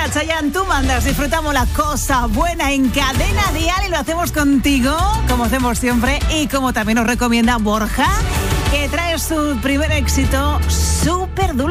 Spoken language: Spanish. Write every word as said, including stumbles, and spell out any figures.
Chayanne, tú mandas, disfrutamos la cosa buena en Cadena Dial y lo hacemos contigo, como hacemos siempre, y como también nos recomienda Borja, que trae su primer éxito, Súper Dulce.